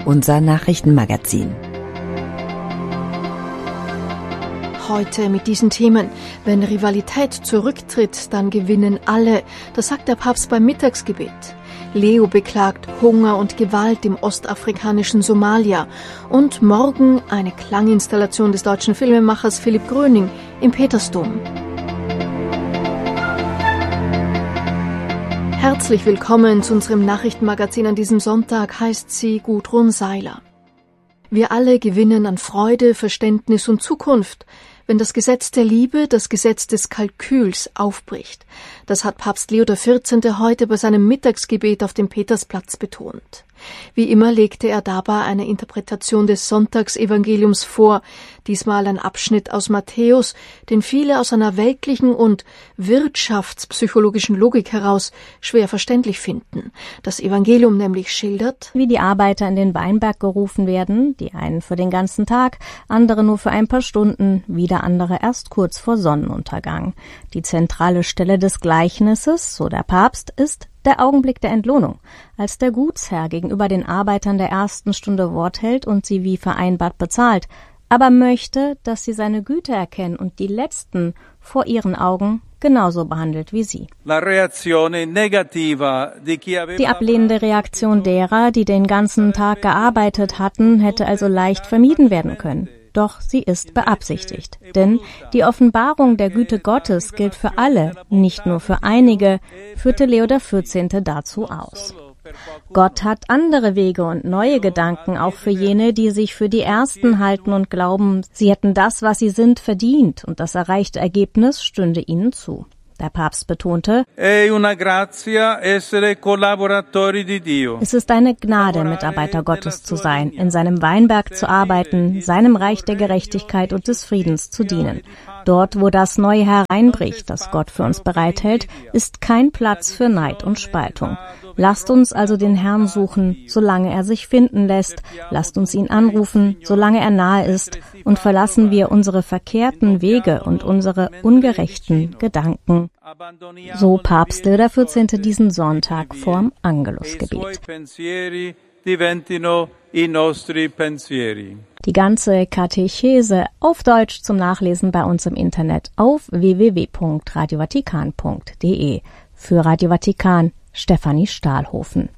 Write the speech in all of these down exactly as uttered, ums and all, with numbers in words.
unser Nachrichtenmagazin. Heute mit diesen Themen. Wenn Rivalität zurücktritt, dann gewinnen alle. Das sagt der Papst beim Mittagsgebet. Leo beklagt Hunger und Gewalt im ostafrikanischen Somalia. Und morgen eine Klanginstallation des deutschen Filmemachers Philipp Gröning im Petersdom. Herzlich willkommen zu unserem Nachrichtenmagazin an diesem Sonntag, heißt sie Gudrun Seiler. Wir alle gewinnen an Freude, Verständnis und Zukunft, wenn das Gesetz der Liebe, das Gesetz des Kalküls aufbricht. Das hat Papst Leo der vierzehnte heute bei seinem Mittagsgebet auf dem Petersplatz betont. Wie immer legte er dabei eine Interpretation des Sonntagsevangeliums vor, diesmal ein Abschnitt aus Matthäus, den viele aus einer weltlichen und wirtschaftspsychologischen Logik heraus schwer verständlich finden. Das Evangelium nämlich schildert, wie die Arbeiter in den Weinberg gerufen werden, die einen für den ganzen Tag, andere nur für ein paar Stunden, wieder andere erst kurz vor Sonnenuntergang. Die zentrale Stelle des Gleichnisses, so der Papst, ist der Augenblick der Entlohnung, als der Gutsherr gegenüber den Arbeitern der ersten Stunde Wort hält und sie wie vereinbart bezahlt, aber möchte, dass sie seine Güte erkennen und die Letzten vor ihren Augen genauso behandelt wie sie. Die ablehnende Reaktion derer, die den ganzen Tag gearbeitet hatten, hätte also leicht vermieden werden können. Doch sie ist beabsichtigt. Denn die Offenbarung der Güte Gottes gilt für alle, nicht nur für einige, führte Leo der vierzehnte dazu aus. Gott hat andere Wege und neue Gedanken, auch für jene, die sich für die Ersten halten und glauben, sie hätten das, was sie sind, verdient, und das erreichte Ergebnis stünde ihnen zu. Der Papst betonte, es ist eine Gnade, Mitarbeiter Gottes zu sein, in seinem Weinberg zu arbeiten, seinem Reich der Gerechtigkeit und des Friedens zu dienen. Dort, wo das Neue hereinbricht, das Gott für uns bereithält, ist kein Platz für Neid und Spaltung. Lasst uns also den Herrn suchen, solange er sich finden lässt. Lasst uns ihn anrufen, solange er nahe ist. Und verlassen wir unsere verkehrten Wege und unsere ungerechten Gedanken. So Papst Leo der vierzehnte diesen Sonntag vorm Angelusgebet. Die ganze Katechese auf Deutsch zum Nachlesen bei uns im Internet auf w w w punkt radio vatikan punkt d e. Für Radio Vatikan, Stefanie Stahlhofen.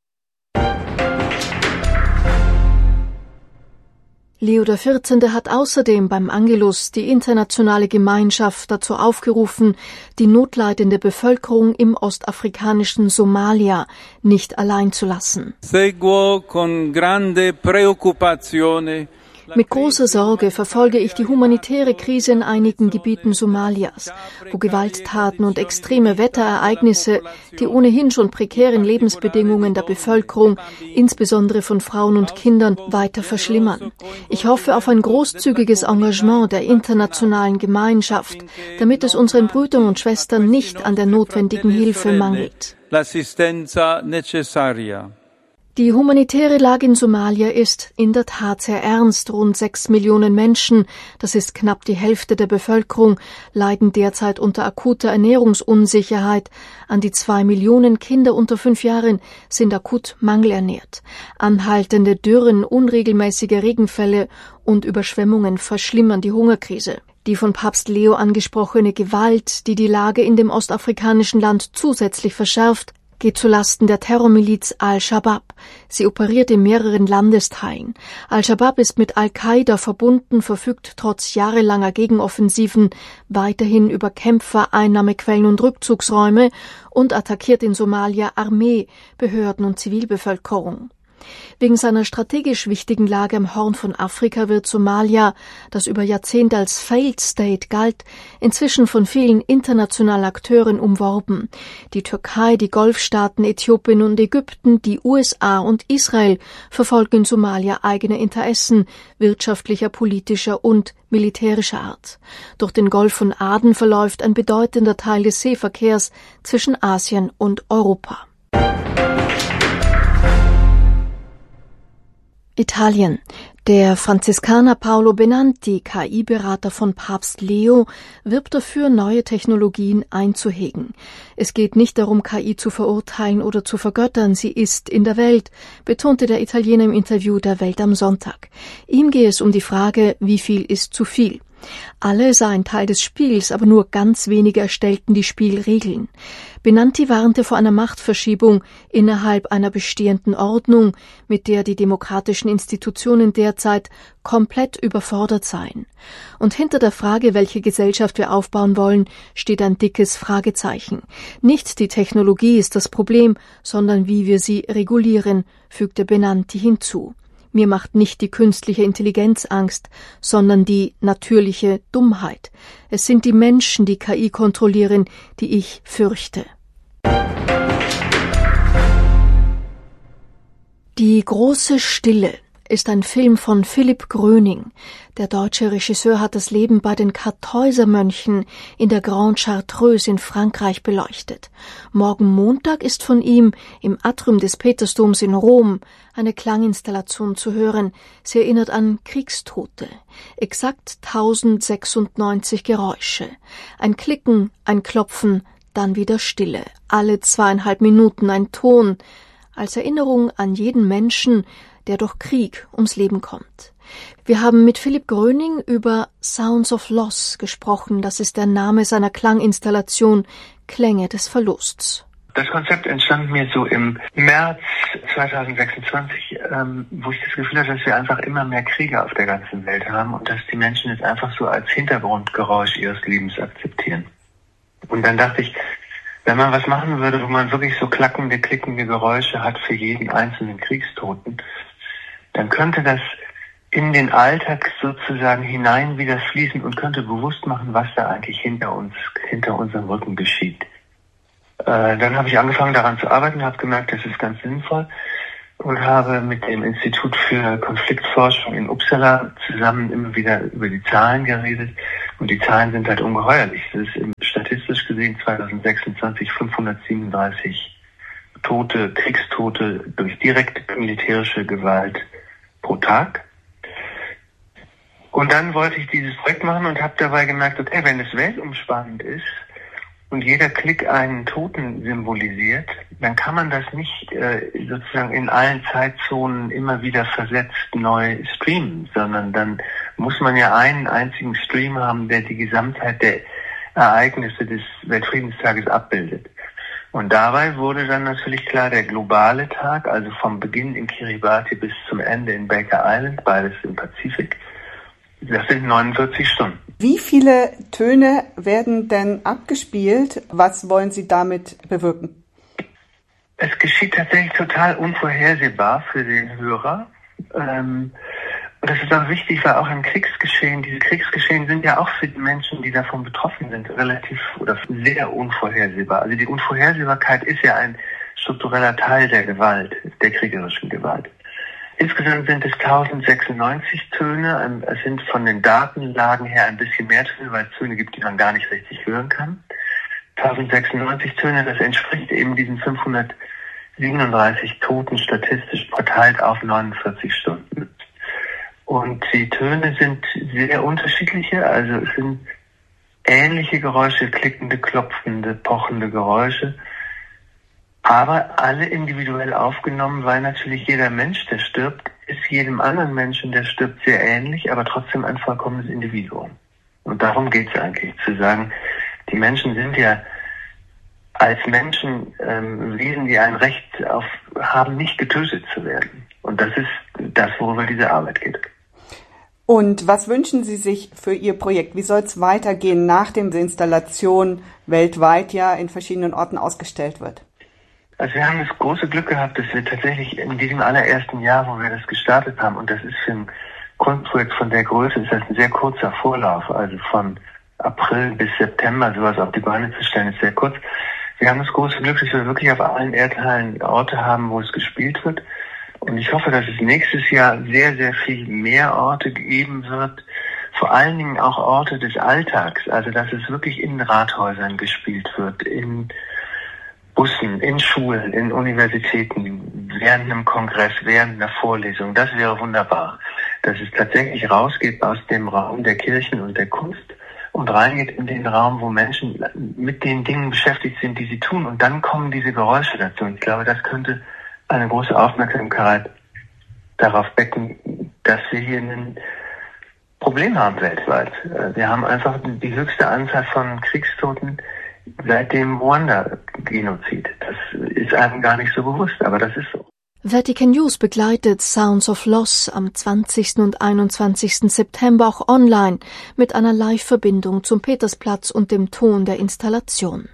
Leo der vierzehnte hat außerdem beim Angelus die internationale Gemeinschaft dazu aufgerufen, die notleidende Bevölkerung im ostafrikanischen Somalia nicht allein zu lassen. Seguo con grande preoccupazione Mit großer Sorge verfolge ich die humanitäre Krise in einigen Gebieten Somalias, wo Gewalttaten und extreme Wetterereignisse die ohnehin schon prekären Lebensbedingungen der Bevölkerung, insbesondere von Frauen und Kindern, weiter verschlimmern. Ich hoffe auf ein großzügiges Engagement der internationalen Gemeinschaft, damit es unseren Brüdern und Schwestern nicht an der notwendigen Hilfe mangelt. Die humanitäre Lage in Somalia ist in der Tat sehr ernst. Rund sechs Millionen Menschen, das ist knapp die Hälfte der Bevölkerung, leiden derzeit unter akuter Ernährungsunsicherheit. An die zwei Millionen Kinder unter fünf Jahren sind akut mangelernährt. Anhaltende Dürren, unregelmäßige Regenfälle und Überschwemmungen verschlimmern die Hungerkrise. Die von Papst Leo angesprochene Gewalt, die die Lage in dem ostafrikanischen Land zusätzlich verschärft, geht zulasten der Terrormiliz Al-Shabaab. Sie operiert in mehreren Landesteilen. Al-Shabaab ist mit Al-Qaida verbunden, verfügt trotz jahrelanger Gegenoffensiven weiterhin über Kämpfer, Einnahmequellen und Rückzugsräume und attackiert in Somalia Armee, Behörden und Zivilbevölkerung. Wegen seiner strategisch wichtigen Lage am Horn von Afrika wird Somalia, das über Jahrzehnte als Failed State galt, inzwischen von vielen internationalen Akteuren umworben. Die Türkei, die Golfstaaten, Äthiopien und Ägypten, die U S A und Israel verfolgen in Somalia eigene Interessen wirtschaftlicher, politischer und militärischer Art. Durch den Golf von Aden verläuft ein bedeutender Teil des Seeverkehrs zwischen Asien und Europa. Italien. Der Franziskaner Paolo Benanti, K I-Berater von Papst Leo, wirbt dafür, neue Technologien einzuhegen. Es geht nicht darum, K I zu verurteilen oder zu vergöttern, sie ist in der Welt, betonte der Italiener im Interview der Welt am Sonntag. Ihm gehe es um die Frage, wie viel ist zu viel. Alle seien Teil des Spiels, aber nur ganz wenige erstellten die Spielregeln. Benanti warnte vor einer Machtverschiebung innerhalb einer bestehenden Ordnung, mit der die demokratischen Institutionen derzeit komplett überfordert seien. Und hinter der Frage, welche Gesellschaft wir aufbauen wollen, steht ein dickes Fragezeichen. Nicht die Technologie ist das Problem, sondern wie wir sie regulieren, fügte Benanti hinzu. Mir macht nicht die künstliche Intelligenz Angst, sondern die natürliche Dummheit. Es sind die Menschen, die K I kontrollieren, die ich fürchte. Die große Stille ist ein Film von Philipp Gröning. Der deutsche Regisseur hat das Leben bei den Kartäusermönchen in der Grande Chartreuse in Frankreich beleuchtet. Morgen Montag ist von ihm im Atrium des Petersdoms in Rom eine Klanginstallation zu hören. Sie erinnert an Kriegstote. Exakt tausendsechsundneunzig Geräusche. Ein Klicken, ein Klopfen, dann wieder Stille. Alle zweieinhalb Minuten ein Ton. Als Erinnerung an jeden Menschen, der durch Krieg ums Leben kommt. Wir haben mit Philipp Gröning über Sounds of Loss gesprochen. Das ist der Name seiner Klanginstallation Klänge des Verlusts. Das Konzept entstand mir so im März zweitausendsechsundzwanzig, ähm, wo ich das Gefühl hatte, dass wir einfach immer mehr Kriege auf der ganzen Welt haben und dass die Menschen jetzt einfach so als Hintergrundgeräusch ihres Lebens akzeptieren. Und dann dachte ich, wenn man was machen würde, wo man wirklich so klackende, klickende Geräusche hat für jeden einzelnen Kriegstoten, dann könnte das in den Alltag sozusagen hinein wieder fließen und könnte bewusst machen, was da eigentlich hinter uns, hinter unserem Rücken geschieht. Äh, dann habe ich angefangen daran zu arbeiten, habe gemerkt, das ist ganz sinnvoll und habe mit dem Institut für Konfliktforschung in Uppsala zusammen immer wieder über die Zahlen geredet und die Zahlen sind halt ungeheuerlich. Das ist im, statistisch gesehen zweitausendsechsundzwanzig fünfhundertsiebenunddreißig Tote, Kriegstote durch direkte militärische Gewalt pro Tag. Und dann wollte ich dieses Projekt machen und habe dabei gemerkt, okay, wenn es weltumspannend ist und jeder Klick einen Toten symbolisiert, dann kann man das nicht äh, sozusagen in allen Zeitzonen immer wieder versetzt neu streamen, sondern dann muss man ja einen einzigen Stream haben, der die Gesamtheit der Ereignisse des Weltfriedenstages abbildet. Und dabei wurde dann natürlich klar, der globale Tag, also vom Beginn in Kiribati bis zum Ende in Baker Island, beides im Pazifik, das sind neunundvierzig Stunden. Wie viele Töne werden denn abgespielt? Was wollen Sie damit bewirken? Es geschieht tatsächlich total unvorhersehbar für den Hörer. Ähm, und das ist auch wichtig, weil auch im Kriegsgeschehen, diese Kriegsgeschehen sind ja auch für die Menschen, die davon betroffen sind, relativ oder sehr unvorhersehbar. Also die Unvorhersehbarkeit ist ja ein struktureller Teil der Gewalt, der kriegerischen Gewalt. Insgesamt sind es tausendsechsundneunzig Töne. Es sind von den Datenlagen her ein bisschen mehr Töne, weil es Töne gibt, die man gar nicht richtig hören kann. tausendsechsundneunzig Töne, das entspricht eben diesen fünfhundertsiebenunddreißig Toten statistisch verteilt auf neunundvierzig Stunden. Und die Töne sind sehr unterschiedliche, also es sind ähnliche Geräusche, klickende, klopfende, pochende Geräusche, aber alle individuell aufgenommen, weil natürlich jeder Mensch, der stirbt, ist jedem anderen Menschen, der stirbt, sehr ähnlich, aber trotzdem ein vollkommenes Individuum. Und darum geht es eigentlich, zu sagen, die Menschen sind ja als Menschen ähm, Wesen, die ein Recht auf haben, nicht getötet zu werden. Und das ist das, worüber diese Arbeit geht. Und was wünschen Sie sich für Ihr Projekt? Wie soll es weitergehen, nachdem die Installation weltweit ja in verschiedenen Orten ausgestellt wird? Also wir haben das große Glück gehabt, dass wir tatsächlich in diesem allerersten Jahr, wo wir das gestartet haben, und das ist für ein Kunstprojekt von der Größe, ist das ein sehr kurzer Vorlauf, also von April bis September sowas auf die Beine zu stellen, ist sehr kurz. Wir haben das große Glück, dass wir wirklich auf allen Erdteilen Orte haben, wo es gespielt wird. Und ich hoffe, dass es nächstes Jahr sehr, sehr viel mehr Orte geben wird, vor allen Dingen auch Orte des Alltags, also dass es wirklich in Rathäusern gespielt wird, in Bussen, in Schulen, in Universitäten, während einem Kongress, während einer Vorlesung. Das wäre wunderbar, dass es tatsächlich rausgeht aus dem Raum der Kirchen und der Kunst und reingeht in den Raum, wo Menschen mit den Dingen beschäftigt sind, die sie tun. Und dann kommen diese Geräusche dazu. Und ich glaube, das könnte eine große Aufmerksamkeit darauf wecken, dass wir hier ein Problem haben weltweit. Wir haben einfach die höchste Anzahl von Kriegstoten seit dem Ruanda-Genozid. Das ist einem gar nicht so bewusst, aber das ist so. Vatican News begleitet Sounds of Loss am zwanzigsten und einundzwanzigsten September auch online mit einer Live-Verbindung zum Petersplatz und dem Ton der Installation.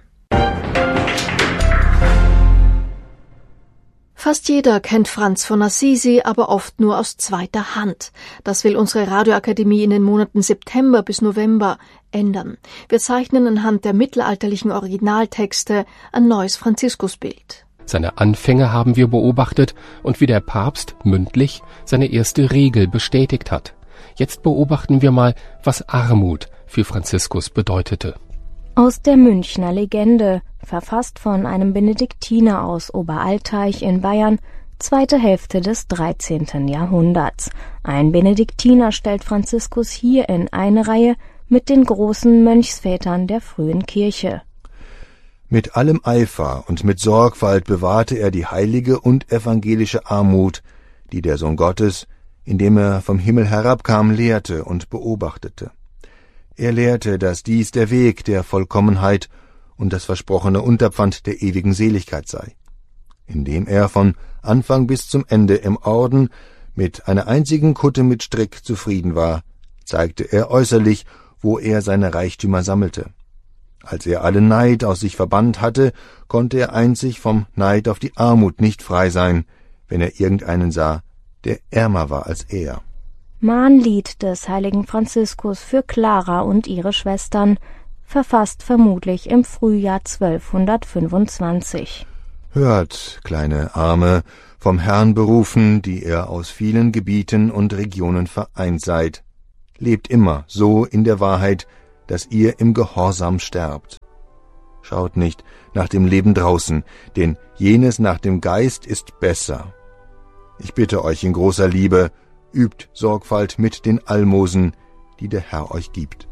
Fast jeder kennt Franz von Assisi, aber oft nur aus zweiter Hand. Das will unsere Radioakademie in den Monaten September bis November ändern. Wir zeichnen anhand der mittelalterlichen Originaltexte ein neues Franziskusbild. Seine Anfänge haben wir beobachtet und wie der Papst mündlich seine erste Regel bestätigt hat. Jetzt beobachten wir mal, was Armut für Franziskus bedeutete. Aus der Münchner Legende, verfasst von einem Benediktiner aus Oberalteich in Bayern, zweite Hälfte des dreizehnten Jahrhunderts. Ein Benediktiner stellt Franziskus hier in eine Reihe mit den großen Mönchsvätern der frühen Kirche. Mit allem Eifer und mit Sorgfalt bewahrte er die heilige und evangelische Armut, die der Sohn Gottes, indem er vom Himmel herabkam, lehrte und beobachtete. Er lehrte, dass dies der Weg der Vollkommenheit und das versprochene Unterpfand der ewigen Seligkeit sei. Indem er von Anfang bis zum Ende im Orden mit einer einzigen Kutte mit Strick zufrieden war, zeigte er äußerlich, wo er seine Reichtümer sammelte. Als er allen Neid aus sich verbannt hatte, konnte er einzig vom Neid auf die Armut nicht frei sein, wenn er irgendeinen sah, der ärmer war als er. Mahnlied des heiligen Franziskus für Clara und ihre Schwestern, verfasst vermutlich im Frühjahr zwölfhundertfünfundzwanzig. Hört, kleine Arme, vom Herrn berufen, die ihr aus vielen Gebieten und Regionen vereint seid. Lebt immer so in der Wahrheit, dass ihr im Gehorsam sterbt. Schaut nicht nach dem Leben draußen, denn jenes nach dem Geist ist besser. Ich bitte euch in großer Liebe, übt Sorgfalt mit den Almosen, die der Herr euch gibt.